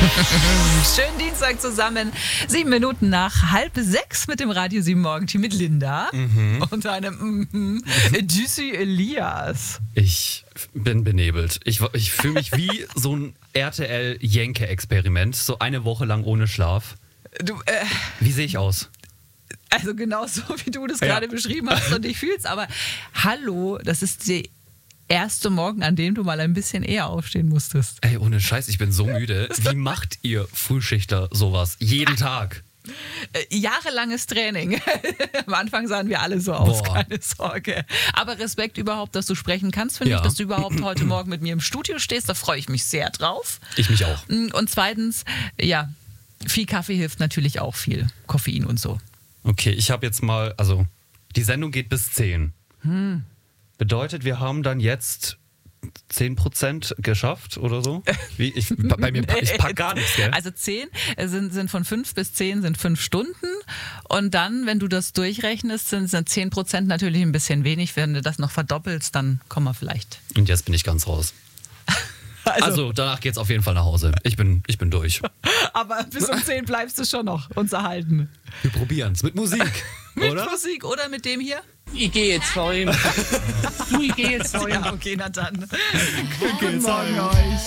Schönen Dienstag zusammen. 7 Minuten nach 5:30 mit dem Radio 7 Morgenteam mit Linda und einem Juicy Elias. Ich bin benebelt. Ich fühle mich wie so ein RTL-Jenke-Experiment. So eine Woche lang ohne Schlaf. Wie sehe ich aus? Also genau so, wie du das gerade beschrieben hast und dich fühlst. Aber hallo, das ist der erste Morgen, an dem du mal ein bisschen eher aufstehen musstest. Ey, ohne Scheiß, ich bin so müde. Wie macht ihr Frühschichtler sowas? Jeden Tag? Jahrelanges Training. Am Anfang sahen wir alle so aus, Boah. keine Sorge. Aber Respekt überhaupt, dass du sprechen kannst, finde ich, dass du überhaupt heute Morgen mit mir im Studio stehst. Da freue ich mich sehr drauf. Ich mich auch. Und zweitens, ja, viel Kaffee hilft natürlich auch viel. Koffein und so. Okay, ich habe jetzt mal, also die Sendung geht bis 10. Bedeutet, wir haben dann jetzt 10% geschafft oder so? Ich pack gar nichts, gell? Also 10 sind von 5 bis 10 sind 5 Stunden. Und dann, wenn du das durchrechnest, sind 10% natürlich ein bisschen wenig. Wenn du das noch verdoppelst, dann kommen wir vielleicht. Und jetzt bin ich ganz raus. Also danach geht's auf jeden Fall nach Hause. Ich bin durch. Aber bis um 10 bleibst du schon noch uns erhalten. Wir probieren's mit Musik, oder? Mit Musik oder mit dem hier? Ich gehe jetzt vor ihm. Ich gehe jetzt vor ihm. Ja, okay, na dann. Guten Morgen euch.